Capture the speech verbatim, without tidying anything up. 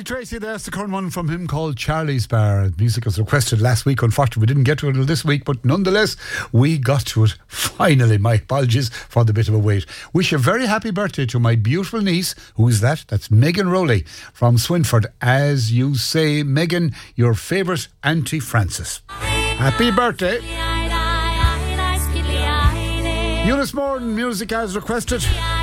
Tracy, there's the current one from him called Charlie's Bar. Music was requested last week. Unfortunately, we didn't get to it until this week, but nonetheless, we got to it finally. My apologies for the bit of a wait. Wish a very happy birthday to my beautiful niece. Who is that? That's Megan Rowley from Swinford. As you say, Megan, your favourite Auntie Frances. Happy birthday. Eunice Morton, music as requested.